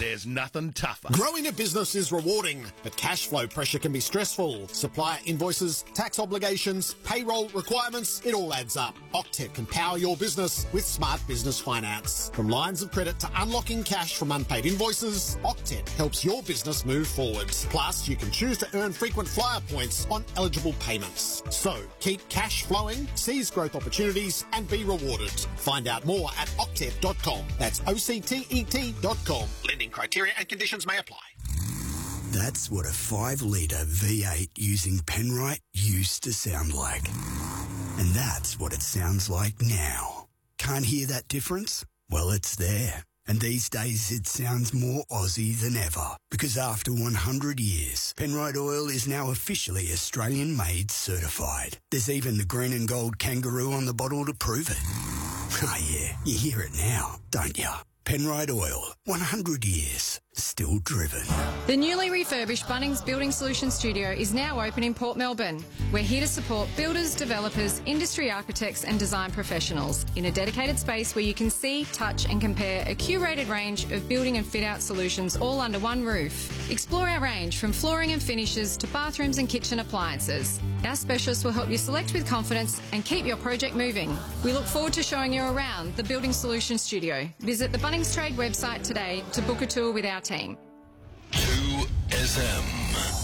There's nothing tougher. Growing a business is rewarding, but cash flow pressure can be stressful. Supplier invoices, tax obligations, payroll requirements, it all adds up. Octet can power your business with Smart Business Finance. From lines of credit to unlocking cash from unpaid invoices, Octet helps your business move forward. Plus, you can choose to earn frequent flyer points on eligible payments. So, keep cash flowing, seize growth opportunities, and be rewarded. Find out more at octet.com. That's OCTET.com. Lending criteria and conditions may apply. That's what a 5-litre V8 using Penrite used to sound like. And that's what it sounds like now. Can't hear that difference? Well, it's there. And these days it sounds more Aussie than ever. Because after 100 years, Penrite Oil is now officially Australian-made certified. There's even the green and gold kangaroo on the bottle to prove it. Oh yeah, you hear it now, don't you? Penrite Oil, 100 years, still driven. The newly refurbished Bunnings Building Solutions Studio is now open in Port Melbourne. We're here to support builders, developers, industry architects and design professionals in a dedicated space where you can see, touch and compare a curated range of building and fit-out solutions all under one roof. Explore our range from flooring and finishes to bathrooms and kitchen appliances. Our specialists will help you select with confidence and keep your project moving. We look forward to showing you around the Building Solutions Studio. Visit the Bunnings Trade website today to book a tour with our team. 2SM.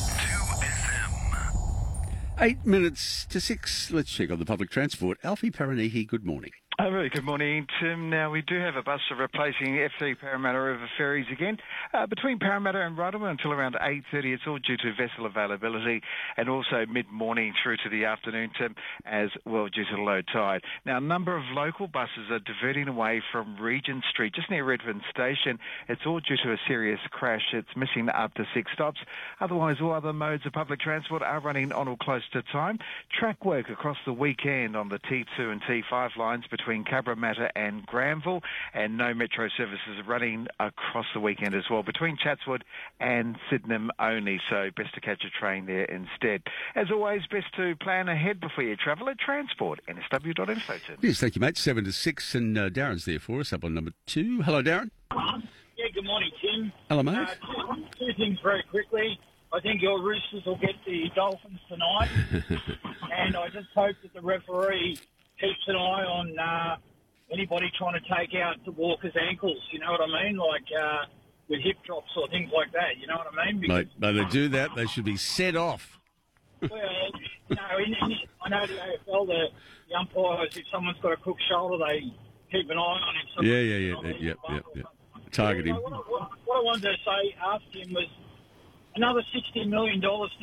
8 minutes to 6. Let's check on the public transport. Alfie Paranihi, good morning. Very good morning, Tim. Now, we do have a bus replacing FC Parramatta River ferries again. Between Parramatta and Rotorua until around 8:30, it's all due to vessel availability and also mid-morning through to the afternoon, Tim, as well due to the low tide. Now, a number of local buses are diverting away from Regent Street, just near Redfern Station. It's all due to a serious crash. It's missing up to 6 stops. Otherwise, all other modes of public transport are running on or close to time. Track work across the weekend on the T2 and T5 lines between Cabramatta and Granville, and no metro services running across the weekend as well between Chatswood and Sydenham only, so best to catch a train there instead. As always, best to plan ahead before you travel at transport, nsw.info. Yes, thank you, mate. 7 to 6, and Darren's there for us up on number 2. Hello, Darren. Yeah, good morning, Tim. Hello, mate. Two things very quickly. I think your Roosters will get the Dolphins tonight, and I just hope that the referee keeps an eye on anybody trying to take out the Walker's ankles, you know what I mean? Like with hip drops or things like that, you know what I mean? Because, Mate, when they do that, they should be set off. Well, you know, I know the AFL, the umpires, if someone's got a crook shoulder, they keep an eye on him. Yeah. Target him. What I wanted to say, ask him was another $60 million